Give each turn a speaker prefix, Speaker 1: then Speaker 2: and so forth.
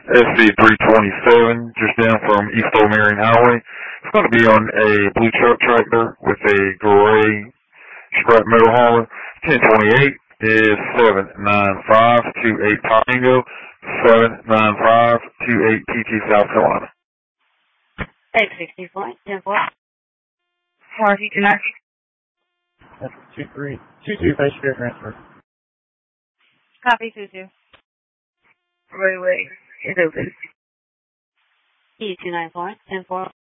Speaker 1: SC 327, just down from East Old Marion Highway. It's going to be on a blue truck tractor with a gray scrap metal hauler. 1028 is 79528 Tango, 79528 PT South Carolina.
Speaker 2: 864, 10-4.
Speaker 3: Marty, tonight. That's 2-3. 2-2 face fair transfer.
Speaker 2: Copy 2-2.
Speaker 3: Wait. It's open.
Speaker 2: E294, 10-4.